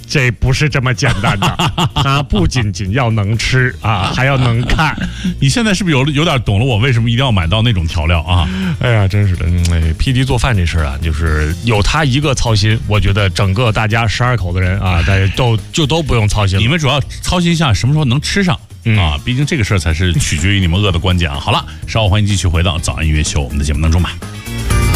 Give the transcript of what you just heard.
这不是这么简单的，它不仅仅要能吃啊，还要能看。 你现在是不是有点懂了我为什么一定要买到那种调料啊？ 哎呀，真是的，PD 做饭这事啊，就是有他一个操心，我觉得整个大家12口的人啊，大家都不用操心了。 你们主要操心一下什么时候能吃上。啊，毕竟这个事儿才是取决于你们饿的关键啊。好了，稍后欢迎继续回到早安音乐秀我们的节目当中吧。